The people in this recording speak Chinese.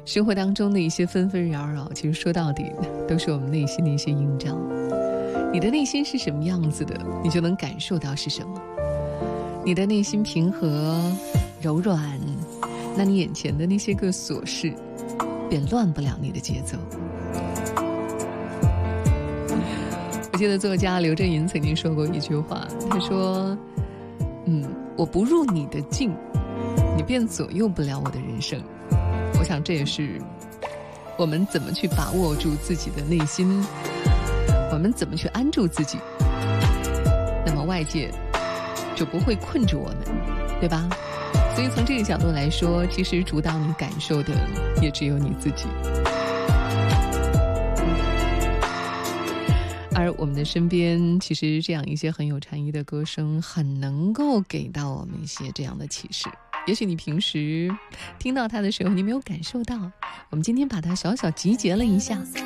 生活当中的一些纷纷扰扰，其实说到底都是我们内心的一些映照。你的内心是什么样子的，你就能感受到是什么。你的内心平和柔软，那你眼前的那些个琐事便乱不了你的节奏。我记得作家刘震云曾经说过一句话，他说我不入你的境，你便左右不了我的人生。我想这也是我们怎么去把握住自己的内心，我们怎么去安住自己，那么外界就不会困住我们，对吧？所以从这个角度来说，其实主导你感受的也只有你自己。而我们的身边，其实这样一些很有禅意的歌声，很能够给到我们一些这样的启示。也许你平时听到它的时候，你没有感受到，我们今天把它小小集结了一下，